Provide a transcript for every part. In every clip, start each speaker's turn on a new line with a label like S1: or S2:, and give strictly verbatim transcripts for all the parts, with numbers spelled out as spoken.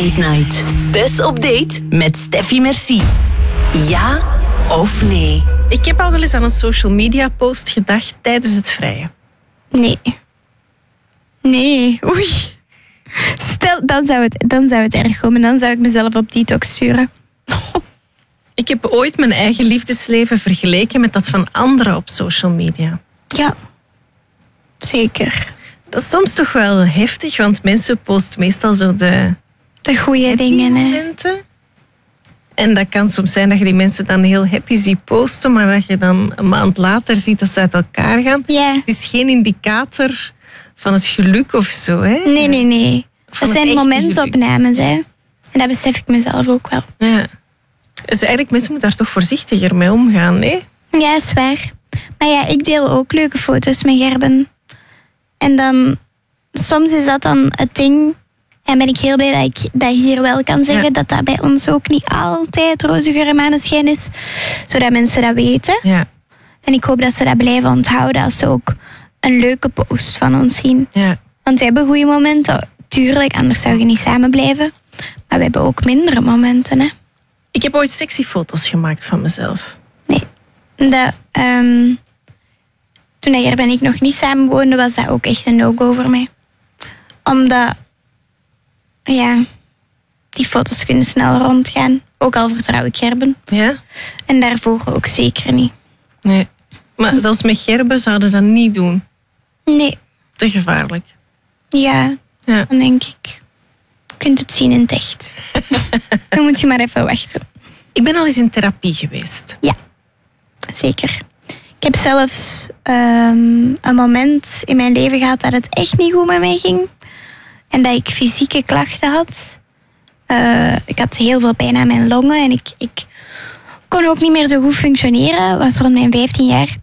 S1: Late Night. Tess op date met Steffi Merci. Ja of nee?
S2: Ik heb al wel eens aan een social media post gedacht tijdens het vrije.
S3: Nee. Nee. Oei. Stel, dan zou het, dan zou het erg komen. Dan zou ik mezelf op detox sturen.
S2: Ik heb ooit mijn eigen liefdesleven vergeleken met dat van anderen op social media.
S3: Ja. Zeker.
S2: Dat is soms toch wel heftig, want mensen posten meestal zo de...
S3: De goede
S2: happy
S3: dingen, hè.
S2: momenten. En dat kan soms zijn dat je die mensen dan heel happy ziet posten, maar dat je dan een maand later ziet dat ze uit elkaar gaan.
S3: Ja.
S2: Het is geen indicator van het geluk of zo, hè?
S3: Nee, nee, nee.
S2: Van
S3: Dat
S2: het
S3: zijn
S2: echte
S3: momentopnames, hè. En dat besef ik mezelf ook wel.
S2: Ja. Dus eigenlijk, mensen moeten daar toch voorzichtiger mee omgaan, nee?
S3: Ja, is waar. Maar ja, ik deel ook leuke foto's met Gerben. En dan... Soms is dat dan het ding... En ben ik heel blij dat ik dat hier wel kan zeggen.
S2: Ja.
S3: Dat dat bij ons ook niet altijd roze geur en maneschijn is. Zodat mensen dat weten.
S2: Ja.
S3: En ik hoop dat ze dat blijven onthouden als ze ook een leuke post van ons zien.
S2: Ja.
S3: Want we hebben goede momenten. Tuurlijk, anders zou je niet samen blijven. Maar we hebben ook mindere momenten, hè.
S2: Ik heb ooit sexy foto's gemaakt van mezelf.
S3: Nee. Dat, ehm, toen Gerben en ik nog niet samen woonden, was dat ook echt een no-go voor mij. Omdat... Ja... Die foto's kunnen snel rondgaan. Ook al vertrouw ik Gerben.
S2: Ja?
S3: En daarvoor ook zeker niet.
S2: Nee. Maar zelfs met Gerben zouden dat niet doen.
S3: Nee.
S2: Te gevaarlijk.
S3: Ja,
S2: Ja.
S3: dan denk ik... Je kunt het zien in het echt. Dan moet je maar even wachten.
S2: Ik ben al eens in therapie geweest.
S3: Ja, zeker. Ik heb zelfs ehm, een moment in mijn leven gehad dat het echt niet goed met mij ging. En dat ik fysieke klachten had. Uh, ik had heel veel pijn aan mijn longen en ik, ik kon ook niet meer zo goed functioneren. Dat was rond mijn vijftien jaar.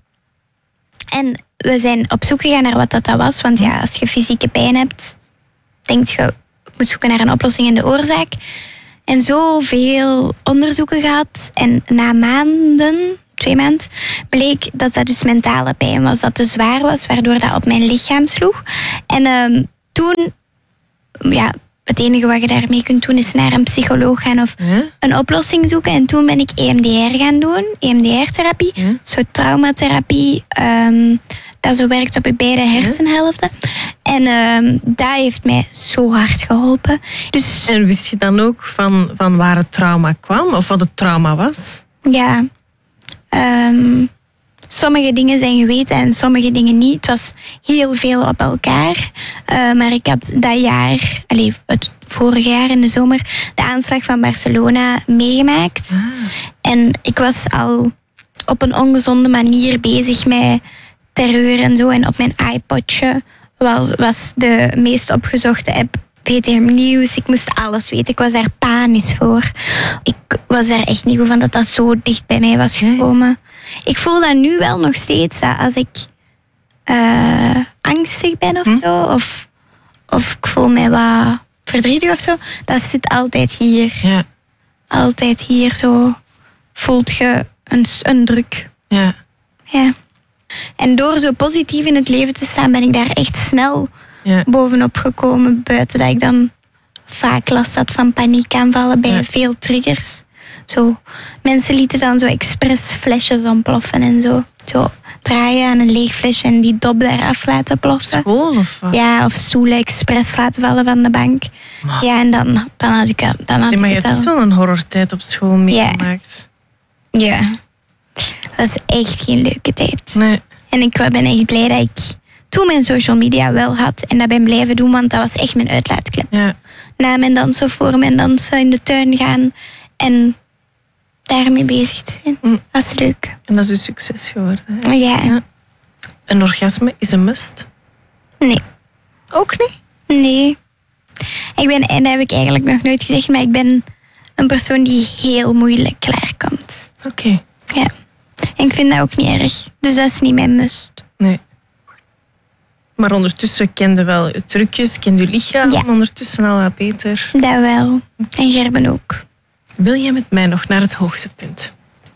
S3: En we zijn op zoek gegaan naar wat dat, dat was. Want ja, als je fysieke pijn hebt, denk je, ik moet zoeken naar een oplossing in de oorzaak. En zoveel onderzoeken gehad. En na maanden, twee maanden, bleek dat dat dus mentale pijn was. Dat te zwaar was, waardoor dat op mijn lichaam sloeg. En um, toen, ja, het enige wat je daarmee kunt doen is naar een psycholoog gaan of
S2: Ja?
S3: een oplossing zoeken. En toen ben ik E M D R gaan doen, E M D R-therapie.
S2: Ja?
S3: Een soort traumatherapie, um, dat zo werkt op je beide hersenhelften. En um, dat heeft mij zo hard geholpen. Dus
S2: En wist je dan ook van, van waar het trauma kwam? Of wat het trauma was?
S3: ja, um, sommige dingen zijn geweten en sommige dingen niet. Het was heel veel op elkaar. Uh, maar ik had dat jaar, allez, het vorige jaar in de zomer, de aanslag van Barcelona meegemaakt.
S2: Ah.
S3: En ik was al op een ongezonde manier bezig met terreur en zo. En op mijn iPodje wel, was de meest opgezochte app V T M Nieuws. Ik moest alles weten. Ik was daar panisch voor. Ik was daar echt niet goed van dat dat zo dicht bij mij was gekomen. Ik voel dat nu wel nog steeds. Dat als ik uh, angstig ben of hm? zo. Of, of ik voel mij wat verdrietig of zo. Dat zit altijd hier.
S2: Ja.
S3: Altijd hier zo. Voelt je een, een druk.
S2: Ja.
S3: Ja. En door zo positief in het leven te staan, ben ik daar echt snel
S2: Ja.
S3: bovenop gekomen. Buiten dat ik dan vaak last had van paniekaanvallen bij
S2: Ja.
S3: veel triggers. Zo, mensen lieten dan zo expres flesjes ontploffen en zo. Zo draaien aan een leeg flesje en die dop eraf laten ploffen.
S2: School of wat?
S3: Ja, of stoelen expres laten vallen van de bank.
S2: Maar.
S3: Ja, en dan, dan had ik, dan had
S2: Zeg, maar
S3: ik
S2: je
S3: het
S2: hebt echt
S3: al.
S2: wel een horrortijd op school meegemaakt.
S3: Ja. Dat was echt geen leuke tijd.
S2: Nee.
S3: En ik ben echt blij dat ik toen mijn social media wel had. En dat ben blijven doen, want dat was echt mijn uitlaatklep.
S2: Ja.
S3: Na mijn dansen, voor mijn dansen in de tuin gaan. En daarmee bezig te zijn.
S2: Mm.
S3: Dat is leuk.
S2: En dat is een succes geworden. Hè?
S3: Ja.
S2: Ja. Een orgasme is een must.
S3: Nee.
S2: Ook niet?
S3: Nee. Ik ben, en dat heb ik eigenlijk nog nooit gezegd, maar ik ben een persoon die heel moeilijk klaarkomt.
S2: Oké. Okay.
S3: Ja. En ik vind dat ook niet erg. Dus dat is niet mijn must.
S2: Nee. Maar ondertussen kende wel je trucjes, kende je lichaam.
S3: Ja.
S2: Ondertussen al wat beter.
S3: Dat wel. En Gerben ook.
S2: Wil jij met mij nog naar het hoogtepunt?